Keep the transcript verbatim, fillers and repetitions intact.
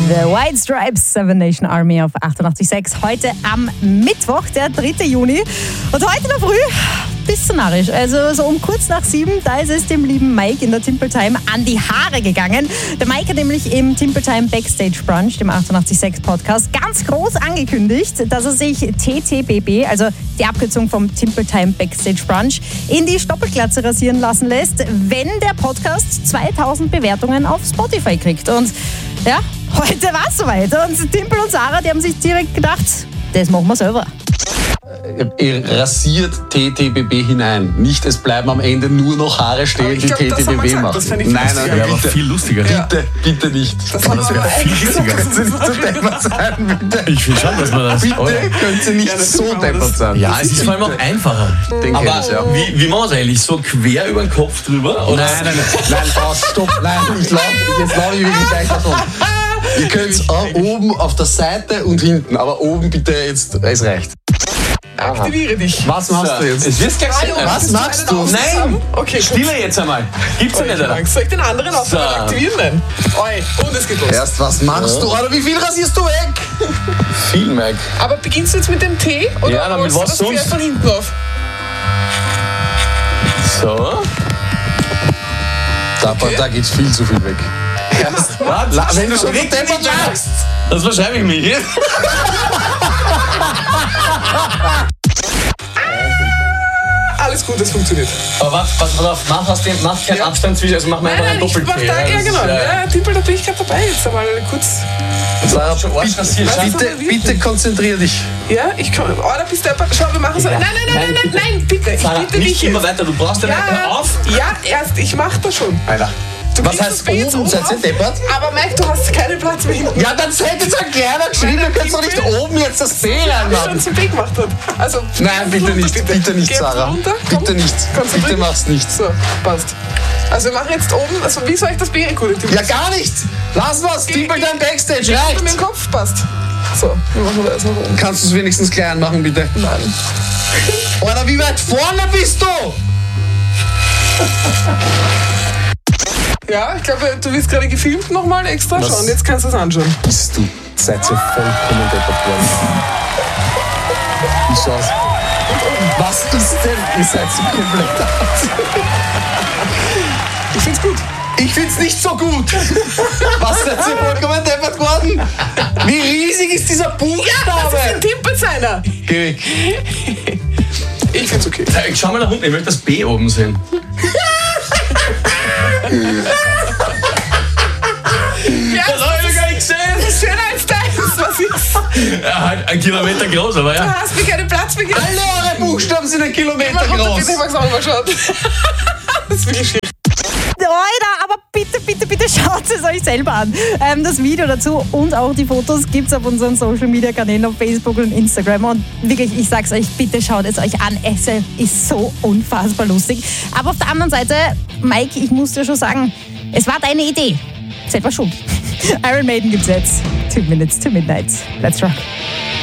The White Stripes, Seven Nation Army auf achtundachtzig Komma sechs. Heute am Mittwoch, der dritte Juni. Und heute in der Früh, bisschen narrisch. Also so um kurz nach sieben, da ist es dem lieben Mike in der Timple Time an die Haare gegangen. Der Mike hat nämlich im Timple Time Backstage Brunch, dem achtundachtzig Komma sechs Podcast, ganz groß angekündigt, dass er sich T T B B, also die Abkürzung vom Timple Time Backstage Brunch, in die Stoppelglatze rasieren lassen lässt, wenn der Podcast zweitausend Bewertungen auf Spotify kriegt. Und ja, heute war es soweit. Und Timple und Sarah, die haben sich direkt gedacht, das machen wir selber. Ihr rasiert T T B B hinein. Nicht, es bleiben am Ende nur noch Haare stehen, die T T B B machen. Das ich nein, nein, nein, bitte, aber viel lustiger. Bitte, bitte nicht. Das, das wäre viel lustiger. Können Sie nicht so deppert sein, bitte. Ich finde schon, dass man das... Bitte, können Sie nicht ja, so deppert sein. Ja, es ist vor allem auch einfacher. Den aber ich, ja. wie, wie machen wir es eigentlich? So quer über den Kopf drüber? Oder? Nein, nein, nein. Nein, oh, stopp. Nein, ich lauf, jetzt laufe ich wirklich gleich davon. Ihr könnt es oben auf der Seite und hinten, aber oben bitte jetzt, es reicht. Aktiviere dich. Was machst du jetzt? Es wird gleich sein. Was machst du? Nein! Okay, Stille jetzt einmal. Gibt's ja nicht, oder? Soll ich den anderen auch So. aktivieren? Nein. Oi, und es geht los. Erst, was machst du? Oder wie viel rasierst du weg? Viel, Mike. Aber beginnst du jetzt mit dem T? Oder Ja, damit rollst du was das sonst? Pferd von hinten auf? So. Da, da geht's viel zu viel weg. Ernst? La, wenn du schon Weg deppert nicht machst. Das verschreibe ich mich. Alles gut, das funktioniert. Aber warte, warte, warte, mach, aus dem, mach keinen Ja. Abstand zwischen, also mach mal einfach Nein, einen nein, ich Doppel-T. mach da, ja das genau. ist, äh, Ja, Timpel, da bin ich gerade dabei. Jetzt einmal kurz. Sarah, schon Arsch rasiert. Was? bitte, bitte konzentrier dich. Ja, ich komme. Oh, da bist du. Schau, wir machen so. Ja. Nein, nein, nein, nein, nein, Nein, nein, bitte. Ich Sarah, bitte nicht dich immer jetzt. weiter, du brauchst den Ja, Hör auf. ja, erst. Ich mach das schon. Alter. Du Was kriegst heißt das B jetzt oben? Seid ihr auf. deppert? Aber Mike, du hast keinen Platz mehr hinten. Ja, dann seid jetzt ein kleiner geschrieben, du kannst doch nicht oben jetzt das B Wie er reinmachen. schon zum B gemacht hat. Also, Nein, bitte runter, nicht, bitte nicht, Geh Sarah. runter, komm. Bitte nicht, Kannst du bitte drücken? mach's nicht. So, passt. Also wir machen jetzt oben, also wie soll ich das B rekurrieren? Ja, gar nicht. Lass was, Timpel dein Backstage, Mit dem reicht. Kopf passt. So, wir machen das noch oben. Kannst du es wenigstens klein machen, bitte? Nein. Oder wie weit vorne bist du? Ja, ich glaube, du wirst gerade gefilmt nochmal extra. Was? Schau, und jetzt kannst du es anschauen. Bist du? Seid ihr vollkommen deppert worden. Wie schaut's? Was ist denn? Ihr seid so komplett aus. Ich find's gut. Ich find's nicht so gut. Was seid ihr vollkommen deppert worden? Wie riesig ist dieser Das ist Buchstabe? ein Timpelseiner. Geh weg. Ich find's okay. Ich schau mal nach unten, ich möchte das B oben sehen. Ja, Das hab ich noch gar nicht gesehen. schöner als deins. Was ist? Ja, halt ein Kilometer groß, aber Du ja. hast mir keinen Platz mehr gegeben. Alle eure Buchstaben sind ein Kilometer Mal runter, groß. bitte, ich mag's auch mal schauen. Das ist wirklich schwierig. Leute, aber bitte, bitte, bitte schaut es euch selber an. Ähm, das Video dazu und auch die Fotos gibt es auf unseren Social Media Kanälen auf Facebook und Instagram. Und wirklich, ich sag's euch, bitte schaut es euch an. Es ist so unfassbar lustig. Aber auf der anderen Seite, Mike, ich muss dir schon sagen, es war deine Idee. Selber schuld. Iron Maiden gibt's jetzt. Two Minutes to Midnight. Let's rock.